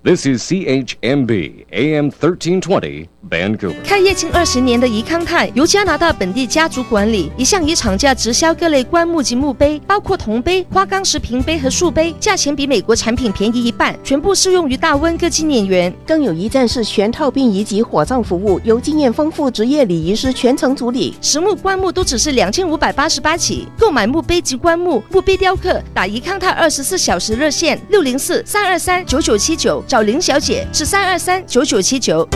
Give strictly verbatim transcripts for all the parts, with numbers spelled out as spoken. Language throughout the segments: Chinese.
This is C H M B A M thirteen twenty Vancouver。 开业近二十年的怡康泰由加拿大本地家族管理，一向以厂家直销各类棺木及墓碑，包括铜碑、花岗石瓶碑和树碑，价钱比美国产品便宜一半，全部适用于大温各纪念园。 更有一站式全套殡仪及火葬服务，由经验丰富职业礼仪师全程处理。 实木棺木都只是两千五百八十八起，购买墓碑及棺木、墓碑雕刻，打怡康泰二十四小时热线六零四三二三九九七九，找林小姐是三二三九九七九。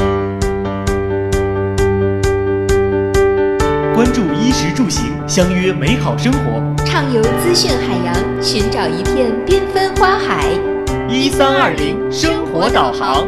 关注衣食住行，相约美好生活， 畅游资讯海洋，寻找一片缤纷花海。 一三二零生活导航。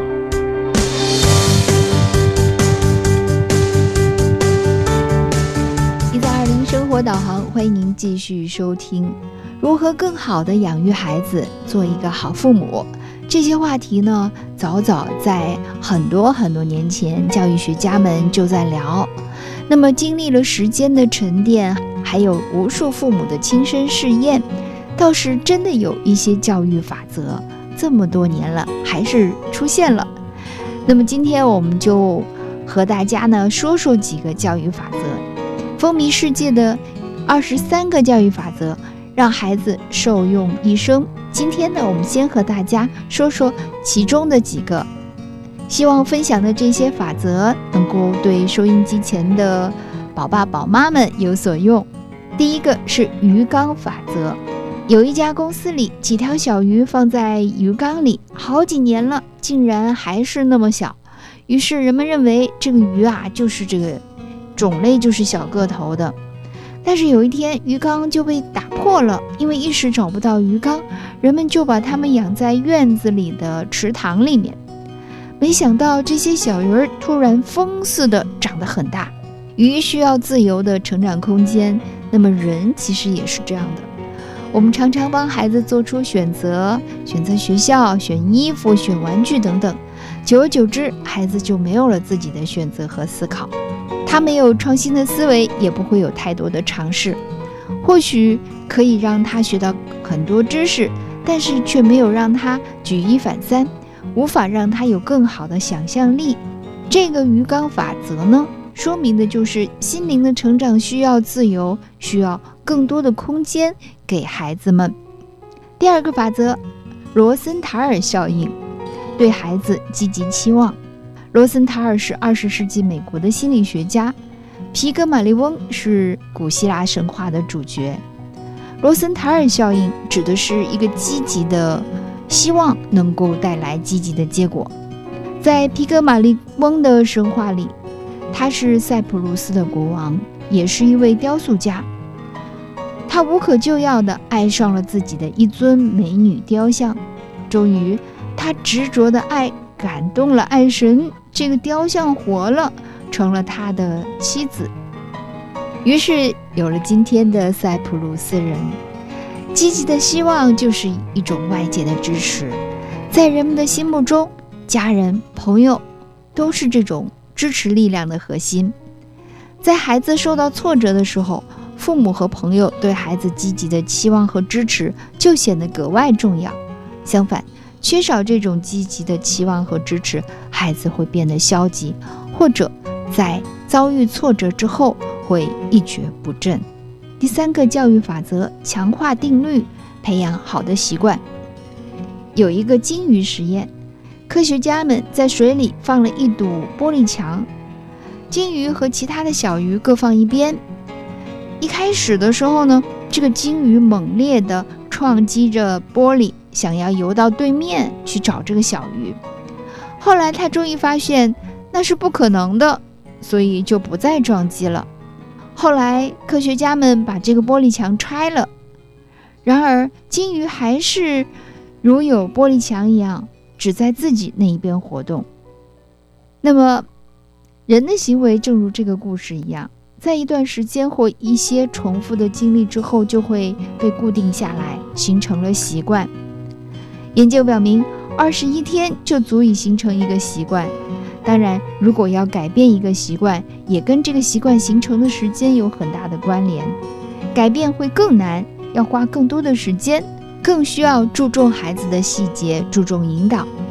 一三二零生活导航，欢迎您继续收听。如何更好地养育孩子，做一个好父母？这些话题呢，早早在很多很多年前，教育学家们就在聊。那么经历了时间的沉淀，还有无数父母的亲身试验，倒是真的有一些教育法则，这么多年了还是出现了。那么今天我们就和大家呢说说几个教育法则，风靡世界的二十三个教育法则，让孩子受用一生。今天呢，我们先和大家说说其中的几个，希望分享的这些法则能够对收音机前的宝爸宝妈们有所用。第一个是鱼缸法则。有一家公司里，几条小鱼放在鱼缸里好几年了，竟然还是那么小。于是人们认为这个鱼啊，就是这个种类就是小个头的。但是有一天，鱼缸就被打破了，因为一时找不到鱼缸，人们就把它们养在院子里的池塘里面。没想到这些小鱼儿突然风似的长得很大。鱼需要自由的成长空间，那么人其实也是这样的。我们常常帮孩子做出选择，选择学校、选衣服、选玩具等等，久而久之，孩子就没有了自己的选择和思考。他没有创新的思维，也不会有太多的尝试。或许可以让他学到很多知识，但是却没有让他举一反三，无法让他有更好的想象力。这个鱼缸法则呢，说明的就是心灵的成长需要自由，需要更多的空间给孩子们。第二个法则，罗森塔尔效应，对孩子积极期望。罗森塔尔是二十世纪美国的心理学家，皮格马利翁是古希腊神话的主角。罗森塔尔效应指的是一个积极的希望能够带来积极的结果。在皮格马利翁的神话里，他是塞浦路斯的国王，也是一位雕塑家。他无可救药地爱上了自己的一尊美女雕像，终于他执着的爱感动了爱神，这个雕像活了，成了他的妻子。于是有了今天的塞浦路斯人。积极的希望就是一种外界的支持，在人们的心目中，家人、朋友都是这种支持力量的核心。在孩子受到挫折的时候，父母和朋友对孩子积极的期望和支持就显得格外重要。相反，缺少这种积极的期望和支持，孩子会变得消极，或者在遭遇挫折之后会一蹶不振。第三个教育法则，强化定律，培养好的习惯。有一个金鱼实验，科学家们在水里放了一堵玻璃墙，金鱼和其他的小鱼各放一边。一开始的时候呢，这个金鱼猛烈地撞击着玻璃，想要游到对面去找这个小鱼。后来他终于发现那是不可能的，所以就不再撞击了。后来科学家们把这个玻璃墙拆了，然而金鱼还是如有玻璃墙一样，只在自己那一边活动。那么人的行为正如这个故事一样，在一段时间或一些重复的经历之后，就会被固定下来，形成了习惯。研究表明，二十一天就足以形成一个习惯。当然，如果要改变一个习惯，也跟这个习惯形成的时间有很大的关联。改变会更难，要花更多的时间，更需要注重孩子的细节，注重引导。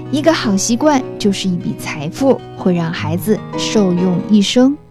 一个好习惯就是一笔财富，会让孩子受用一生。